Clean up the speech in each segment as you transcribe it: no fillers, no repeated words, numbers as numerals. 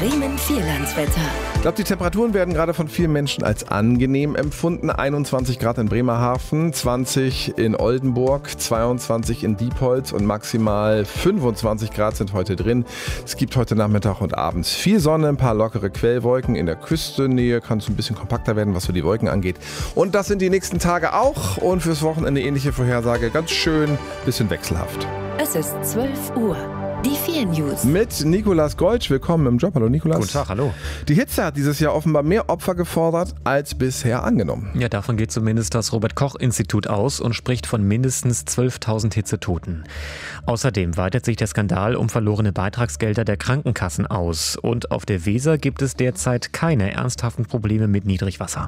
Bremen-Vierlandswetter. Ich glaube, die Temperaturen werden gerade von vielen Menschen als angenehm empfunden. 21 Grad in Bremerhaven, 20 in Oldenburg, 22 in Diepholz und maximal 25 Grad sind heute drin. Es gibt heute Nachmittag und abends viel Sonne, ein paar lockere Quellwolken. In der Küstennähe kann es ein bisschen kompakter werden, was so die Wolken angeht. Und das sind die nächsten Tage auch. Und fürs Wochenende ähnliche Vorhersage. Ganz schön, bisschen wechselhaft. Es ist 12 Uhr. Die 4 News. Mit Nikolas Goldsch. Willkommen im Job. Hallo Nikolas. Guten Tag, hallo. Die Hitze hat dieses Jahr offenbar mehr Opfer gefordert als bisher angenommen. Ja, davon geht zumindest das Robert-Koch-Institut aus und spricht von mindestens 12.000 Hitzetoten. Außerdem weitet sich der Skandal um verlorene Beitragsgelder der Krankenkassen aus. Und auf der Weser gibt es derzeit keine ernsthaften Probleme mit Niedrigwasser.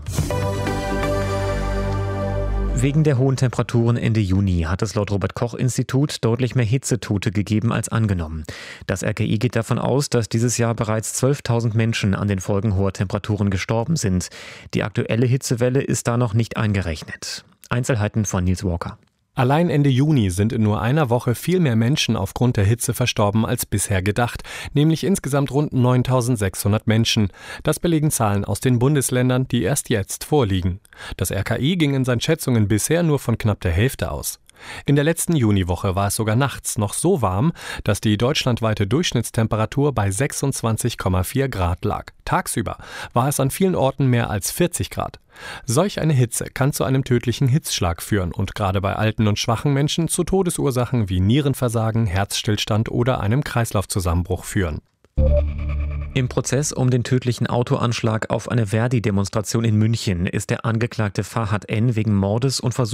Wegen der hohen Temperaturen Ende Juni hat es laut Robert-Koch-Institut deutlich mehr Hitzetote gegeben als angenommen. Das RKI geht davon aus, dass dieses Jahr bereits 12.000 Menschen an den Folgen hoher Temperaturen gestorben sind. Die aktuelle Hitzewelle ist da noch nicht eingerechnet. Einzelheiten von Nils Walker. Allein Ende Juni sind in nur einer Woche viel mehr Menschen aufgrund der Hitze verstorben als bisher gedacht, nämlich insgesamt rund 9.600 Menschen. Das belegen Zahlen aus den Bundesländern, die erst jetzt vorliegen. Das RKI ging in seinen Schätzungen bisher nur von knapp der Hälfte aus. In der letzten Juniwoche war es sogar nachts noch so warm, dass die deutschlandweite Durchschnittstemperatur bei 26,4 Grad lag. Tagsüber war es an vielen Orten mehr als 40 Grad. Solch eine Hitze kann zu einem tödlichen Hitzschlag führen und gerade bei alten und schwachen Menschen zu Todesursachen wie Nierenversagen, Herzstillstand oder einem Kreislaufzusammenbruch führen. Im Prozess um den tödlichen Autoanschlag auf eine Verdi-Demonstration in München ist der Angeklagte Fahad N. wegen Mordes und Versuchs